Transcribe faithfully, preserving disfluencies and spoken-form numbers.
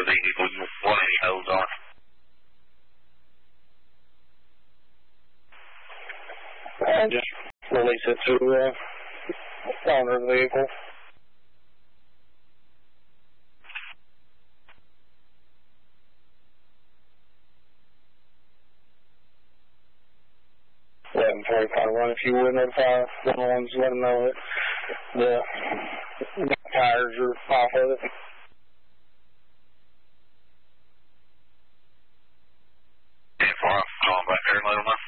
vehicle. You want any holds on it? And just release it to the uh, owner of the vehicle. eleven forty-five, if you would notify one of the ones, let them know that the tires are off of it. Yeah, far off, call them back there and let them know.